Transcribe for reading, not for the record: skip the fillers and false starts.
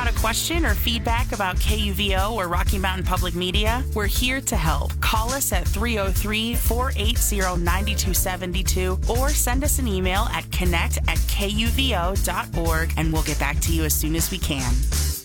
got a question or feedback about KUVO or Rocky Mountain Public Media? We're here to help. Call us at 303-480-9272 or send us an email at connect@kuvo.org and we'll get back to you as soon as we can.